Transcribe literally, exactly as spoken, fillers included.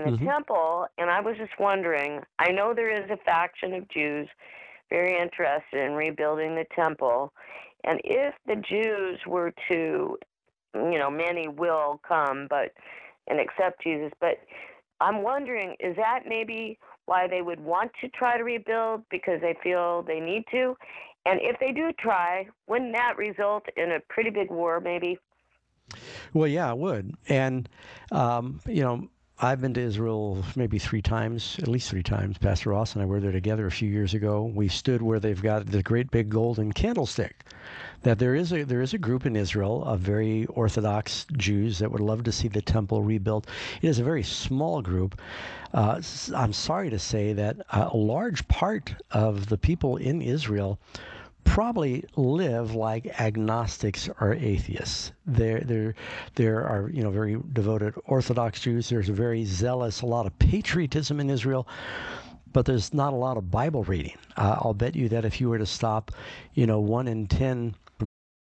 the Hmm. temple, and I was just wondering, I know there is a faction of Jews very interested in rebuilding the temple, and if the Jews were to, you know, many will come, but and accept Jesus, but I'm wondering, is that maybe why they would want to try to rebuild because they feel they need to? And if they do try, wouldn't that result in a pretty big war, maybe? Well, yeah, it would. And, um, you know, I've been to Israel maybe three times, at least three times. Pastor Ross and I were there together a few years ago. We stood where they've got the great big golden candlestick. That there is a there is a group in Israel of very Orthodox Jews that would love to see the temple rebuilt. It is a very small group. Uh, s- I'm sorry to say that uh, a large part of the people in Israel probably live like agnostics or atheists. There, there, there are you know very devoted Orthodox Jews. There's a very zealous, a lot of patriotism in Israel, but there's not a lot of Bible reading. Uh, I'll bet you that if you were to stop, you know, one in ten